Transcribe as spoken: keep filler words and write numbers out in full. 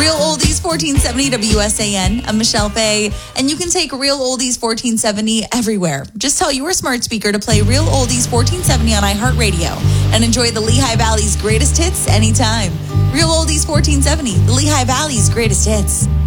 Real Oldies fourteen seventy W S A N. I'm Michelle Fay, and you can take Real Oldies fourteen seventy everywhere. Just tell your smart speaker to play Real Oldies fourteen seventy on iHeartRadio and enjoy the Lehigh Valley's greatest hits anytime. Real Oldies fourteen seventy, the Lehigh Valley's greatest hits.